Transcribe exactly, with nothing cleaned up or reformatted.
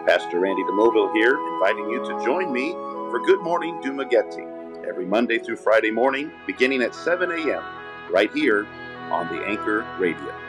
Pastor Randy DeMoville here, inviting you to join me for Good Morning Dumaguete every Monday through Friday morning, beginning at seven a.m. right here on the Anchor Radio.